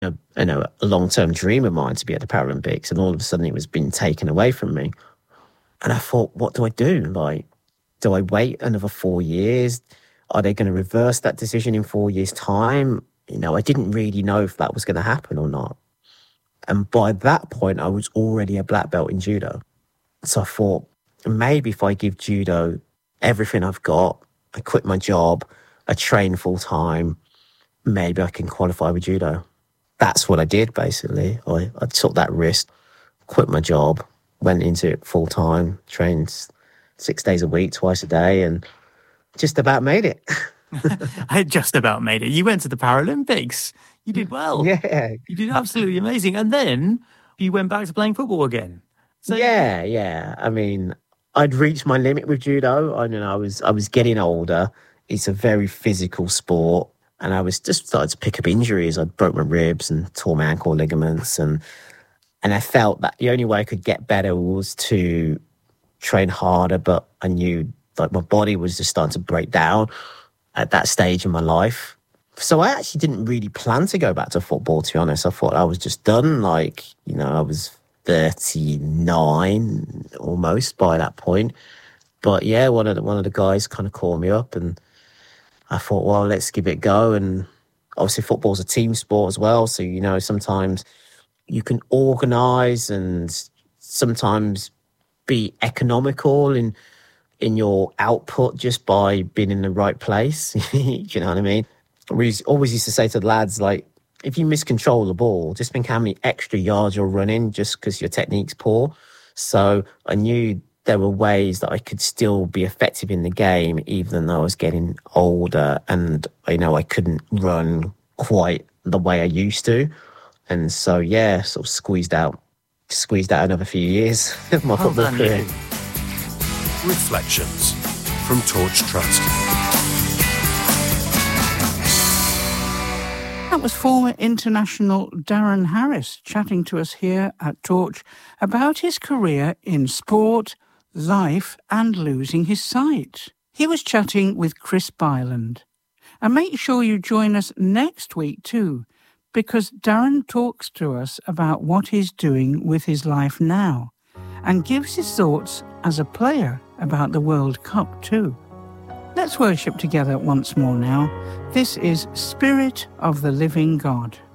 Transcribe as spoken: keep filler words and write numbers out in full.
a, you know, a long-term dream of mine to be at the Paralympics, and all of a sudden it was being taken away from me. And I thought, what do I do? Like, do I wait another four years? Are they going to reverse that decision in four years' time? You know, I didn't really know if that was going to happen or not. And by that point, I was already a black belt in judo. So I thought, maybe if I give judo everything I've got, I quit my job, I train full time, maybe I can qualify with judo. That's what I did, basically. I, I took that risk, quit my job, went into it full time, trained six days a week, twice a day, and just about made it. I just about made it. You went to the Paralympics. You did well. Yeah. You did absolutely amazing. And then you went back to playing football again. So yeah, yeah. I mean, I'd reached my limit with judo. I know I was I was getting older. It's a very physical sport. And I was just started to pick up injuries. I broke my ribs and tore my ankle ligaments. And and I felt that the only way I could get better was to train harder. But I knew like my body was just starting to break down at that stage in my life. So I actually didn't really plan to go back to football, to be honest. I thought I was just done. Like, you know, I was thirty-nine almost by that point. But yeah, one of the, one of the guys kind of called me up, and I thought, well, let's give it a go. And obviously football's a team sport as well. So, you know, sometimes you can organise and sometimes be economical in in your output just by being in the right place. You know what I mean? We always used to say to the lads, like, if you miscontrol the ball, just think how many extra yards you're running just because your technique's poor. So I knew there were ways that I could still be effective in the game, even though I was getting older and, you know, I couldn't run quite the way I used to. And so, yeah, sort of squeezed out, squeezed out another few years of my football career. Reflections from Torch Trust. That was former international Darren Harris chatting to us here at Torch about his career in sport, life and losing his sight. He was chatting with Chris Byland. And make sure you join us next week too, because Darren talks to us about what he's doing with his life now and gives his thoughts as a player about the World Cup too. Let's worship together once more now. This is Spirit of the Living God.